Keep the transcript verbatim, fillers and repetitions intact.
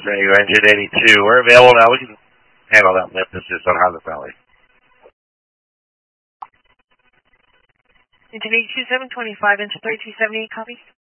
Bay, engine eighty-two. We're available now. We can handle that lift assist on Highland Valley. Engine eighty-two, seven twenty-five, engine thirty-two seventy-eight, copy.